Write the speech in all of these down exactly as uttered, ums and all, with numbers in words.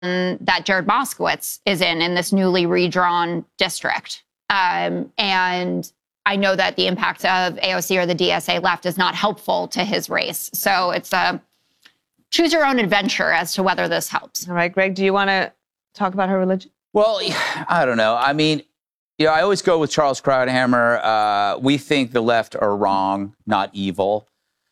that Jared Moskowitz is in, in this newly redrawn district. Um, and I know that the impact of A O C or the D S A left is not helpful to his race. So it's a choose your own adventure as to whether this helps. All right, Greg, do you want to talk about her religion? Well, I don't know. I mean, you know, I always go with Charles Krauthammer. Uh, we think the left are wrong, not evil.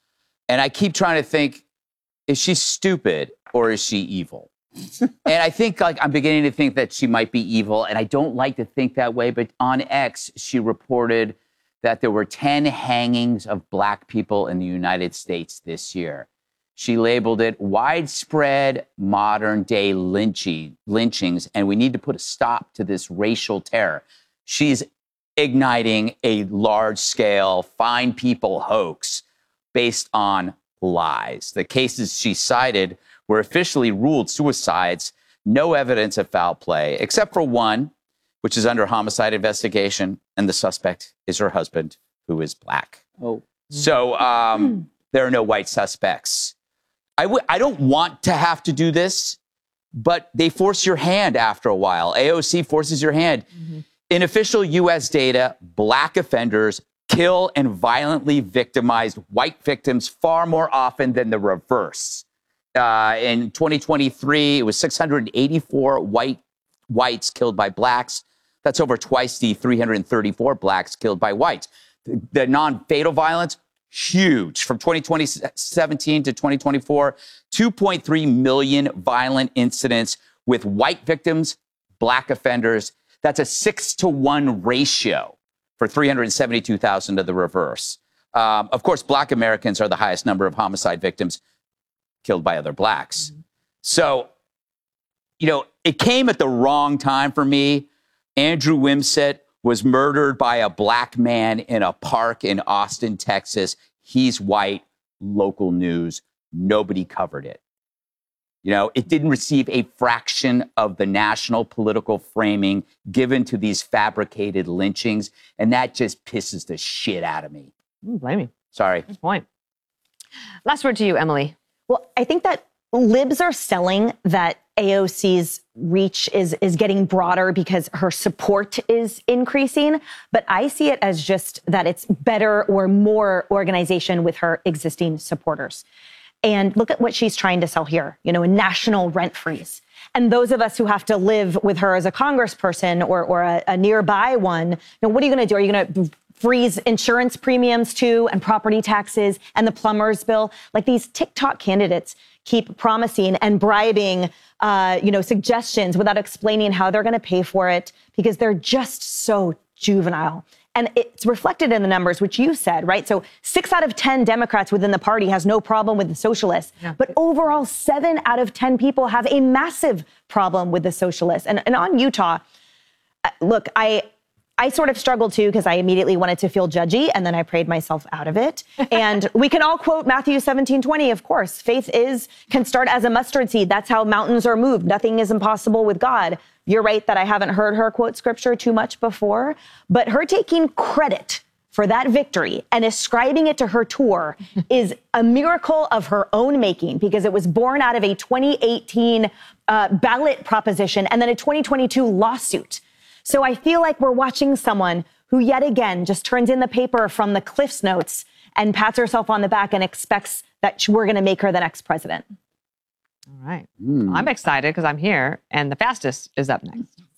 And I keep trying to think, is she stupid or is she evil? And I think, like, I'm beginning to think that she might be evil. And I don't like to think that way. But on X, she reported that there were ten hangings of Black people in the United States this year. She labeled it widespread modern-day lynching, lynchings, and we need to put a stop to this racial terror. She's igniting a large-scale find people hoax based on lies. The cases she cited were officially ruled suicides, no evidence of foul play, except for one, which is under homicide investigation, and the suspect is her husband, who is Black. Oh. So um, there are no white suspects. I w- I don't want to have to do this, but they force your hand after a while. A O C forces your hand. Mm-hmm. In official U S data, Black offenders kill and violently victimize white victims far more often than the reverse. Uh, in twenty twenty-three, it was six hundred eighty-four white whites killed by Blacks. That's over twice the three hundred thirty-four Blacks killed by whites. The, the non-fatal violence, huge. From twenty seventeen to twenty twenty-four, two point three million violent incidents with white victims, Black offenders. That's a six to one ratio for three hundred seventy-two thousand to the reverse. Um, of course, Black Americans are the highest number of homicide victims killed by other Blacks. Mm-hmm. So, you know, it came at the wrong time for me. Andrew Wimsett was murdered by a Black man in a park in Austin, Texas. He's white, local news. Nobody covered it. You know, it didn't receive a fraction of the national political framing given to these fabricated lynchings. And that just pisses the shit out of me. I don't blame you. Sorry. Good point. Last word to you, Emily. Well, I think that libs are selling that A O C's reach is is getting broader because her support is increasing. But I see it as just that it's better or more organization with her existing supporters. And look at what she's trying to sell here, you know, a national rent freeze. And those of us who have to live with her as a congressperson or, or a, a nearby one, you know, what are you going to do? Are you going to freeze insurance premiums too and property taxes and the plumber's bill? Like, these TikTok candidates keep promising and bribing, uh, you know, suggestions without explaining how they're going to pay for it because they're just so juvenile. And it's reflected in the numbers, which you said, right? So six out of ten Democrats within the party has no problem with the socialists. Yeah. But overall, seven out of ten people have a massive problem with the socialists. And, and on Utah, look, I... I sort of struggled too because I immediately wanted to feel judgy and then I prayed myself out of it. And we can all quote Matthew seventeen twenty, of course. Faith is can start as a mustard seed. That's how mountains are moved. Nothing is impossible with God. You're right that I haven't heard her quote scripture too much before, but her taking credit for that victory and ascribing it to her tour is a miracle of her own making because it was born out of a twenty eighteen uh, ballot proposition and then a twenty twenty-two lawsuit. So I feel like we're watching someone who yet again just turns in the paper from the Cliff's Notes and pats herself on the back and expects that we're going to make her the next president. All right. Mm. I'm excited because I'm here and the fastest is up next.